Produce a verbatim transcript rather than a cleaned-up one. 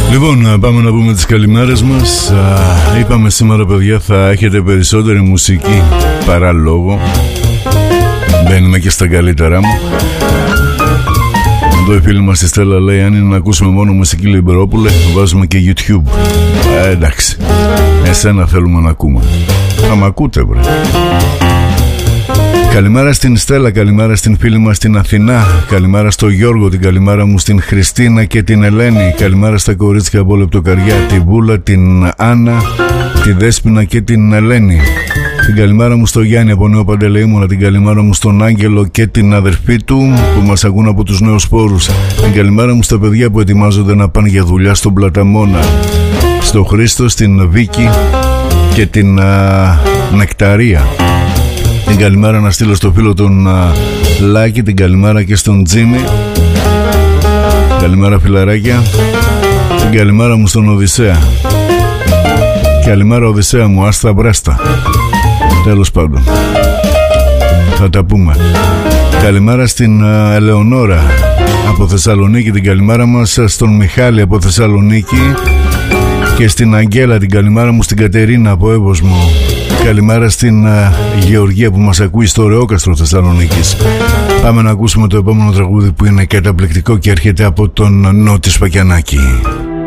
Λοιπόν, πάμε να πούμε τις καλημέρες μας. Α, είπαμε σήμερα, παιδιά, θα έχετε περισσότερη μουσική παρά λόγο. Μπαίνουμε και στα καλύτερά μου. Εδώ η φίλη μας η Στέλλα λέει: αν είναι να ακούσουμε μόνο μουσική, Λιμπερόπουλε, βάζουμε και YouTube. ε, Εντάξει, εσένα θέλουμε να ακούμε. Θα μ' ακούτε, βρε. Καλημέρα στην Στέλλα, καλημέρα στην φίλη μας στην Αθηνά, καλημέρα στο Γιώργο, την καλημέρα μου στην Χριστίνα και την Ελένη, καλημέρα στα κορίτσια από Λεπτοκαριά, την Βούλα, την Άννα, τη Δέσποινα και την Ελένη. Την καλημέρα μου στο Γιάννη από Νέο Παντελεήμωνα, την καλημέρα μου στον Άγγελο και την αδερφή του που μας ακούν από τους νέους πόρους. Την καλημέρα μου στα παιδιά που ετοιμάζονται να πάνε για δουλειά στον Πλαταμόνα, στο Χρήστο, στην Βίκη και την α, Νεκταρία. Την καλημέρα να στείλω στο φίλο τον α, Λάκη, την καλημέρα και στον Τζίμι. Καλημέρα φιλαράκια. Την καλημέρα μου στον Οδυσσέα. Καλημέρα Οδυσσέα μου, άστα βράστα. Τέλος πάντων, θα τα πούμε. Καλημέρα στην α, Ελεονόρα από Θεσσαλονίκη, την καλημέρα μας στον Μιχάλη από Θεσσαλονίκη και στην Αγγέλα, την καλημέρα μου στην Κατερίνα από Εύωσμο. Καλημέρα στην uh, Γεωργία που μας ακούει στο Ρεόκαστρο Θεσσαλονίκης. Πάμε να ακούσουμε το επόμενο τραγούδι που είναι καταπληκτικό και έρχεται από τον Νότι Σπακιανάκη.